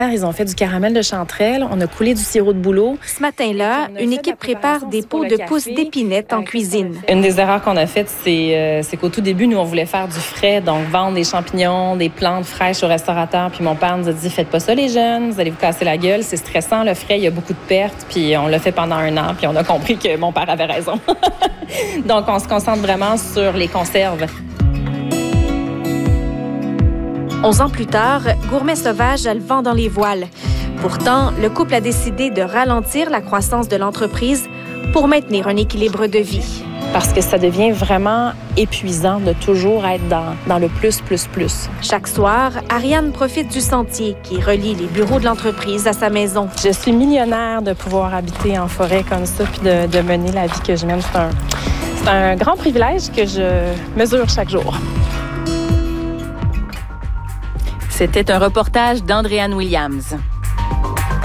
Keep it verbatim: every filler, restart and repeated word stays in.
Ils ont fait du caramel de chanterelle, on a coulé du sirop de bouleau. Ce matin-là, une équipe prépare des pots de pousses d'épinette en cuisine. Une des erreurs qu'on a faites, c'est, euh, c'est qu'au tout début, nous, on voulait faire du frais, donc vendre des champignons, des plantes fraîches aux restaurateurs. Puis mon père nous a dit, faites pas ça les jeunes, vous allez vous casser la gueule, c'est stressant, le frais, il y a beaucoup de pertes. Puis on l'a fait pendant un an, puis on a compris que mon père avait raison. Donc on se concentre vraiment sur les conserves. Onze ans plus tard, Gourmet Sauvage a le vent dans les voiles. Pourtant, le couple a décidé de ralentir la croissance de l'entreprise pour maintenir un équilibre de vie. Parce que ça devient vraiment épuisant de toujours être dans, dans le plus, plus, plus. Chaque soir, Ariane profite du sentier qui relie les bureaux de l'entreprise à sa maison. Je suis millionnaire de pouvoir habiter en forêt comme ça puis de, de mener la vie que je mène. C'est un, c'est un grand privilège que je mesure chaque jour. C'était un reportage d'Andréane Williams.